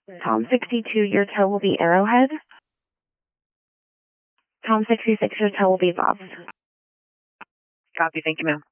Tom 62, your tow will be Arrowhead. Tom 66, your tow will be Bob's. Copy. Thank you, ma'am.